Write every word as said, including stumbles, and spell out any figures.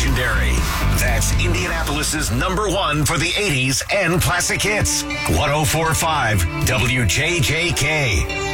legendary. That's Indianapolis's number one for the eighties and classic hits. one oh four point five W J J K.